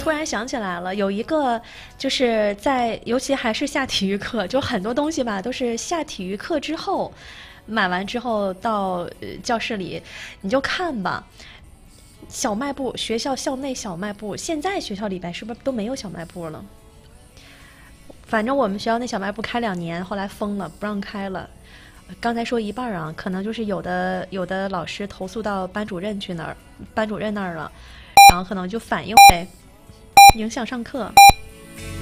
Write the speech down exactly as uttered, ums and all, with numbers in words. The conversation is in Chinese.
突然想起来了，有一个就是在，尤其还是下体育课，就很多东西吧，都是下体育课之后买完之后到呃教室里，你就看吧。小卖部，学校校内小卖部，现在学校里边是不是都没有小卖部了？反正我们学校那小卖部开两年，后来封了，不让开了。刚才说一半啊，可能就是有的有的老师投诉到班主任去那儿，班主任那儿了，然后可能就反映呗，影响上课。